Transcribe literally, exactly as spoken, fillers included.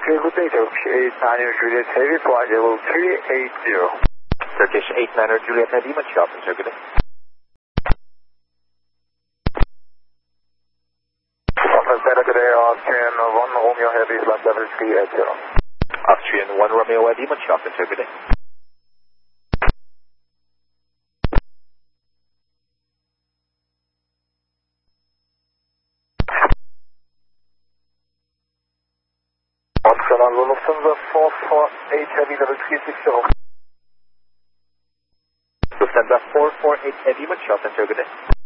Okay, good day, Turkish eight niner Juliet Heavy, flight level three eight zero. Turkish eight niner Juliet Heavy, much sharp, sir, good day. Better good day, Austrian one Romeo Heavy, flight level three eight zero. Austrian one Romeo Heavy, much sharp, sir, good day. Austrian Lufthansa four four eight Heavy, level three six zero. Lufthansa four four eight Heavy, much sharp, sir, good day.